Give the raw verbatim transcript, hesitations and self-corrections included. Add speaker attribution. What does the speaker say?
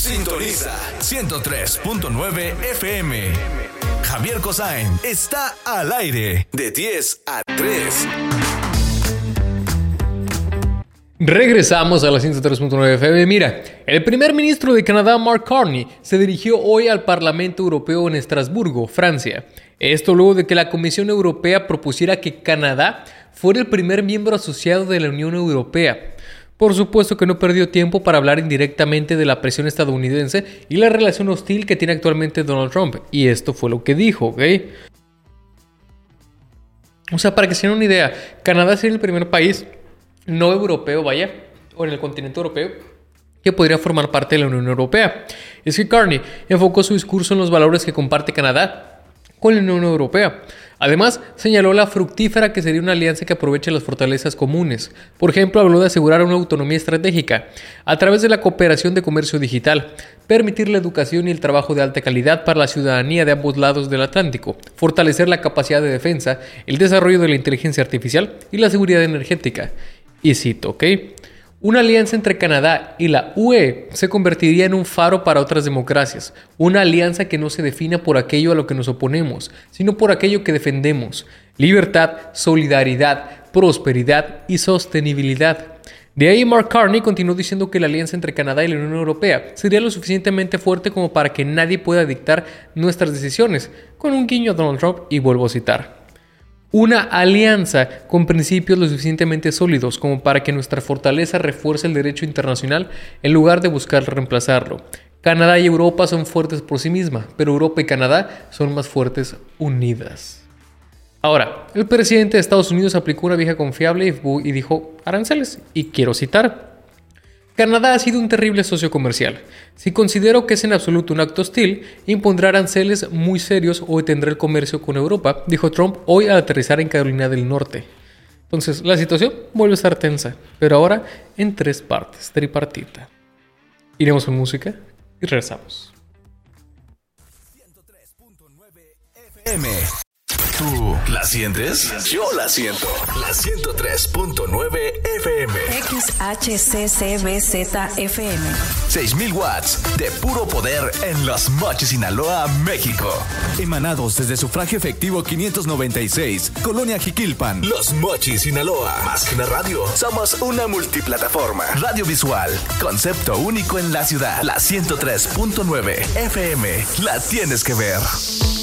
Speaker 1: Sintoniza ciento tres punto nueve F M. Javier Cosain está al aire de diez a tres.
Speaker 2: Regresamos a la ciento tres punto nueve F M. Mira, el primer ministro de Canadá, Mark Carney, se dirigió hoy al Parlamento Europeo en Estrasburgo, Francia. Esto luego de que la Comisión Europea propusiera que Canadá fuera el primer miembro asociado de la Unión Europea. Por supuesto que no perdió tiempo para hablar indirectamente de la presión estadounidense y la relación hostil que tiene actualmente Donald Trump. Y esto fue lo que dijo, ¿ok? O sea, para que se den una idea, Canadá sería el primer país no europeo, vaya, o en el continente europeo, que podría formar parte de la Unión Europea. Es que Carney enfocó su discurso en los valores que comparte Canadá con la Unión Europea. Además, señaló la fructífera que sería una alianza que aproveche las fortalezas comunes. Por ejemplo, habló de asegurar una autonomía estratégica a través de la cooperación de comercio digital, permitir la educación y el trabajo de alta calidad para la ciudadanía de ambos lados del Atlántico, fortalecer la capacidad de defensa, el desarrollo de la inteligencia artificial y la seguridad energética. Y cito, ¿ok? Una alianza entre Canadá y la U E se convertiría en un faro para otras democracias. Una alianza que no se defina por aquello a lo que nos oponemos, sino por aquello que defendemos. Libertad, solidaridad, prosperidad y sostenibilidad. De ahí Mark Carney continuó diciendo que la alianza entre Canadá y la Unión Europea sería lo suficientemente fuerte como para que nadie pueda dictar nuestras decisiones, con un guiño a Donald Trump y vuelvo a citar. Una alianza con principios lo suficientemente sólidos como para que nuestra fortaleza refuerce el derecho internacional en lugar de buscar reemplazarlo. Canadá y Europa son fuertes por sí mismas, pero Europa y Canadá son más fuertes unidas. Ahora, el presidente de Estados Unidos aplicó una vieja confiable y dijo aranceles, y quiero citar: Canadá ha sido un terrible socio comercial. Si considero que es en absoluto un acto hostil, impondrá aranceles muy serios o detendrá el comercio con Europa, dijo Trump hoy al aterrizar en Carolina del Norte. Entonces, la situación vuelve a estar tensa, pero ahora en tres partes, tripartita. Iremos con música y regresamos.
Speaker 1: ciento tres punto nueve F M. ¿Tú la sientes? Yo la siento. La ciento tres punto nueve F M.
Speaker 3: X H C C B Z F M.
Speaker 1: seis mil watts de puro poder en Los Mochis, Sinaloa, México. Emanados desde sufragio efectivo quinientos noventa y seis, Colonia Jiquilpan. Los Mochis, Sinaloa. Más que una radio, somos una multiplataforma. Radio visual, concepto único en la ciudad. La ciento tres punto nueve F M. La tienes que ver.